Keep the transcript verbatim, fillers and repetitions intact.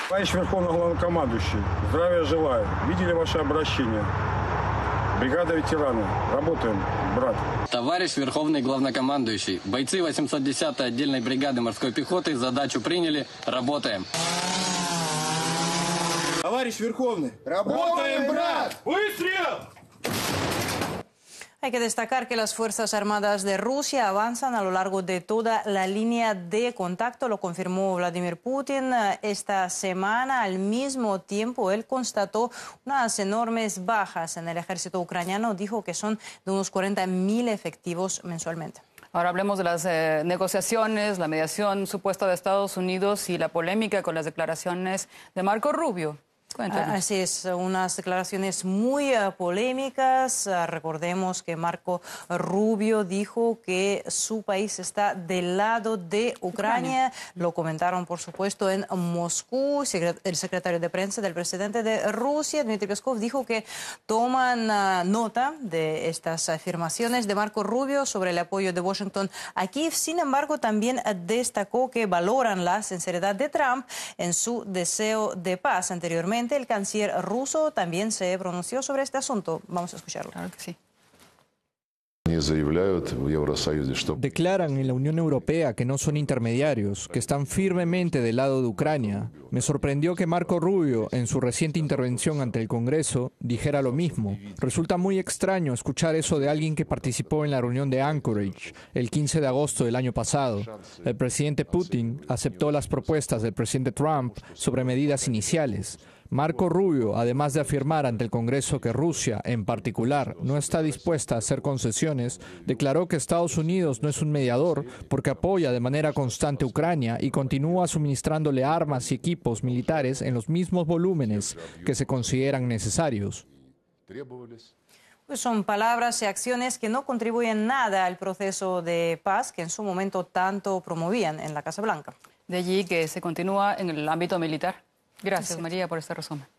Товарищ Верховный Главнокомандующий, здравия желаю. Видели ваше обращение? Бригада ветераны. Работаем, брат. Товарищ Верховный Главнокомандующий, бойцы восемьсот десятой отдельной бригады морской пехоты задачу приняли. Работаем. Товарищ Верховный, работаем, брат! Выстрел! Hay que destacar que las Fuerzas Armadas de Rusia avanzan a lo largo de toda la línea de contacto, lo confirmó Vladimir Putin esta semana. Al mismo tiempo, él constató unas enormes bajas en el ejército ucraniano, dijo que son de unos cuarenta mil efectivos mensualmente. Ahora hablemos de las eh, negociaciones, la mediación supuesta de Estados Unidos y la polémica con las declaraciones de Marco Rubio. Cuéntanos. Así es, unas declaraciones muy uh, polémicas. Uh, recordemos que Marco Rubio dijo que su país está del lado de Ucrania. Ucrania. Lo comentaron, por supuesto, en Moscú. El secretario de prensa del presidente de Rusia, Dmitry Peskov, dijo que toman uh, nota de estas afirmaciones de Marco Rubio sobre el apoyo de Washington a Kiev. Sin embargo, también uh, destacó que valoran la sinceridad de Trump en su deseo de paz. Anteriormente, el canciller ruso también se pronunció sobre este asunto. Vamos a escucharlo. Claro que sí. Declaran en la Unión Europea que no son intermediarios, que están firmemente del lado de Ucrania. Me sorprendió que Marco Rubio, en su reciente intervención ante el Congreso, dijera lo mismo. Resulta muy extraño escuchar eso de alguien que participó en la reunión de Anchorage el quince de agosto del año pasado. El presidente Putin aceptó las propuestas del presidente Trump sobre medidas iniciales. Marco Rubio, además de afirmar ante el Congreso que Rusia, en particular, no está dispuesta a hacer concesiones, declaró que Estados Unidos no es un mediador porque apoya de manera constante a Ucrania y continúa suministrándole armas y equipos militares en los mismos volúmenes que se consideran necesarios. Pues son palabras y acciones que no contribuyen nada al proceso de paz que en su momento tanto promovían en la Casa Blanca. De allí que se continúa en el ámbito militar. Gracias, María, por este resumen.